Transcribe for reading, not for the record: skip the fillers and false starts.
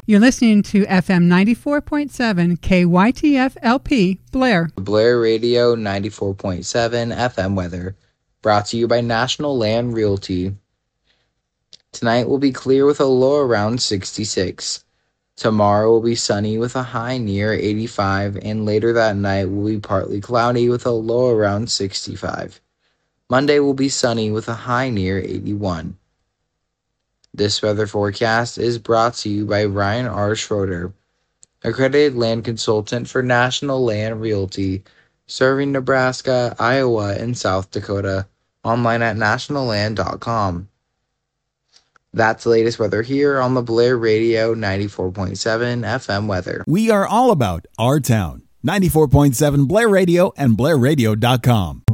You're listening to FM 94.7 KYTF LP, Blair. Blair Radio 94.7 FM weather, brought to you by National Land Realty. Tonight will be clear with a low around 66. Tomorrow will be sunny with a high near 85, and later that night will be partly cloudy with a low around 65. Monday will be sunny with a high near 81. This weather forecast is brought to you by Ryan R. Schroeder, accredited land consultant for National Land Realty, serving Nebraska, Iowa, and South Dakota. Online at nationalland.com. That's the latest weather here on the Blair Radio 94.7 FM weather. We are all about our town. 94.7 Blair Radio and BlairRadio.com.